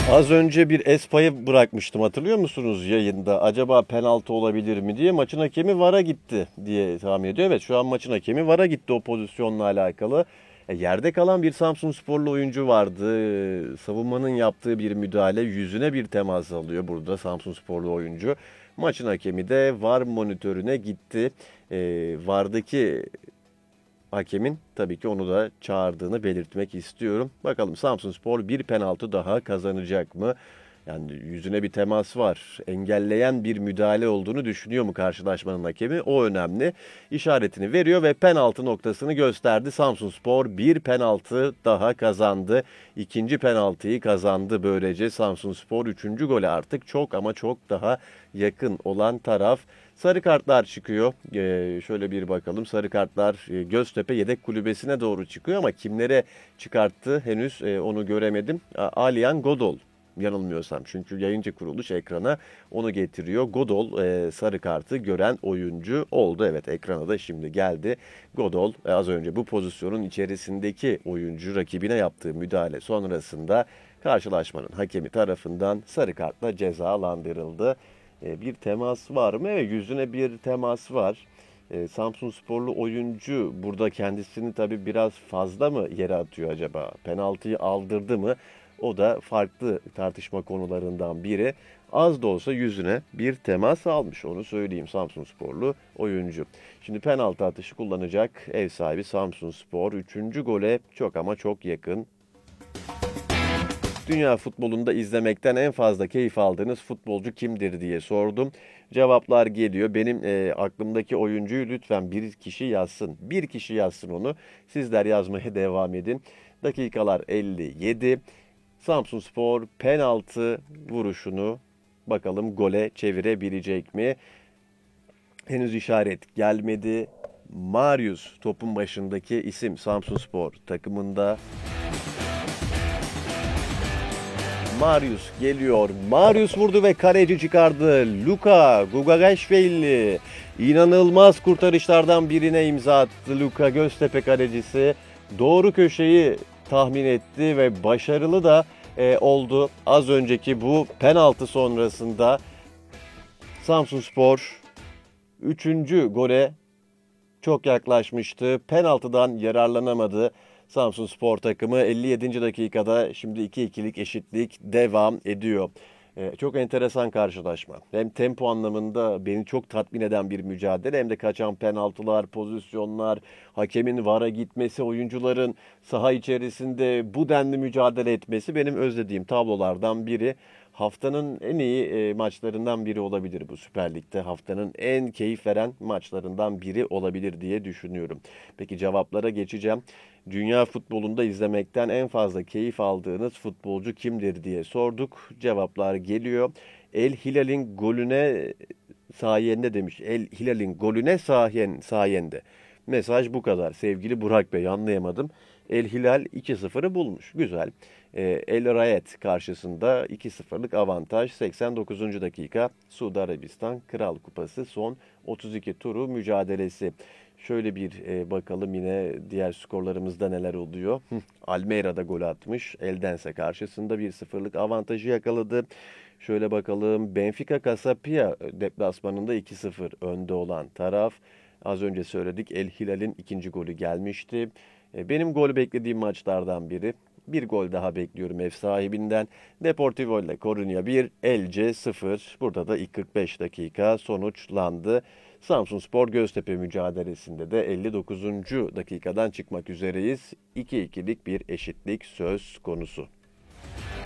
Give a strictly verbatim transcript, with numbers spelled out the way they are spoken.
Az önce bir Espa'yı bırakmıştım, hatırlıyor musunuz yayında? Acaba penaltı olabilir mi diye. Maçın hakemi VAR'a gitti diye tahmin ediyor. Evet, şu an maçın hakemi VAR'a gitti o pozisyonla alakalı. E, yerde kalan bir Samsunsporlu oyuncu vardı. Savunmanın yaptığı bir müdahale, yüzüne bir temas alıyor burada Samsunsporlu oyuncu. Maçın hakemi de VAR monitörüne gitti. E, VAR'daki hakemin tabii ki onu da çağırdığını belirtmek istiyorum. Bakalım Samsunspor bir penaltı daha kazanacak mı? Yani yüzüne bir temas var. Engelleyen bir müdahale olduğunu düşünüyor mu karşılaşmanın hakemi? O önemli. İşaretini veriyor ve penaltı noktasını gösterdi. Samsunspor bir penaltı daha kazandı. İkinci penaltıyı kazandı böylece Samsunspor. Üçüncü gole artık çok ama çok daha yakın olan taraf. Sarı kartlar çıkıyor. Ee, şöyle bir bakalım. Sarı kartlar e, Göztepe yedek kulübesine doğru çıkıyor ama kimlere çıkarttı henüz e, onu göremedim. A- Alian Godol yanılmıyorsam. Çünkü yayıncı kuruluş ekrana onu getiriyor. Godol e, sarı kartı gören oyuncu oldu. Evet, ekrana da şimdi geldi. Godol e, az önce bu pozisyonun içerisindeki oyuncu rakibine yaptığı müdahale sonrasında karşılaşmanın hakemi tarafından sarı kartla cezalandırıldı. E, bir temas var mı? Evet, yüzüne bir temas var. E, Samsunsporlu oyuncu burada kendisini tabii biraz fazla mı yere atıyor acaba? Penaltıyı aldırdı mı? O da farklı tartışma konularından biri. Az da olsa yüzüne bir temas almış, onu söyleyeyim, Samsunsporlu oyuncu. Şimdi penaltı atışı kullanacak ev sahibi Samsunspor. Üçüncü gole çok ama çok yakın. Dünya futbolunda izlemekten en fazla keyif aldığınız futbolcu kimdir diye sordum. Cevaplar geliyor. Benim e, aklımdaki oyuncuyu lütfen bir kişi yazsın. Bir kişi yazsın onu. Sizler yazmaya devam edin. Dakikalar elli yedi. Samsunspor penaltı vuruşunu bakalım gole çevirebilecek mi? Henüz işaret gelmedi. Marius topun başındaki isim Samsunspor takımında. Marius geliyor. Marius vurdu ve kaleci çıkardı. Luka Gugagaşvili inanılmaz kurtarışlardan birine imza attı. Luka, Göztepe kalecisi doğru köşeyi tahmin etti ve başarılı da e, oldu. Az önceki bu penaltı sonrasında Samsunspor üçüncü gole çok yaklaşmıştı. Penaltıdan yararlanamadı. Samsunspor takımı elli yedinci dakikada şimdi iki ikilik eşitlik devam ediyor. Ee, çok enteresan karşılaşma. Hem tempo anlamında beni çok tatmin eden bir mücadele hem de kaçan penaltılar, pozisyonlar, hakemin VAR'a gitmesi, oyuncuların saha içerisinde bu denli mücadele etmesi benim özlediğim tablolardan biri. Haftanın en iyi e, maçlarından biri olabilir bu Süper Lig'de. Haftanın en keyif veren maçlarından biri olabilir diye düşünüyorum. Peki cevaplara geçeceğim. Dünya futbolunda izlemekten en fazla keyif aldığınız futbolcu kimdir diye sorduk. Cevaplar geliyor. El Hilal'in golüne sayende demiş. El Hilal'in golüne sayen, sayende. Mesaj bu kadar. Sevgili Burak Bey, anlayamadım. El Hilal iki sıfırı bulmuş. Güzel. Ee, El Rayet karşısında iki sıfırlık avantaj. seksen dokuzuncu dakika Suudi Arabistan Kral Kupası son otuz iki turu mücadelesi. Şöyle bir e, bakalım yine diğer skorlarımızda neler oluyor. Almeyra'da gol atmış. Eldense karşısında bir sıfırlık avantajı yakaladı. Şöyle bakalım. Benfica Casapia deplasmanında iki sıfır önde olan taraf. Az önce söyledik, El Hilal'in ikinci golü gelmişti. E, Benim gol beklediğim maçlardan biri. Bir gol daha bekliyorum ev sahibinden. Deportivo ile Coruña bir, Elche sıfır. Burada da ilk kırk beş dakika sonuçlandı. Samsunspor Göztepe mücadelesinde de elli dokuzuncu dakikadan çıkmak üzereyiz. iki ikilik bir eşitlik söz konusu.